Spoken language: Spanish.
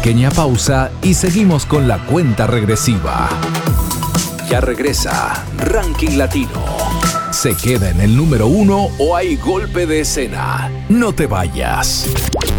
pequeña pausa y seguimos con la cuenta regresiva. Ya regresa Ranking Latino. ¿Se queda en el número 1 o hay golpe de escena? No te vayas.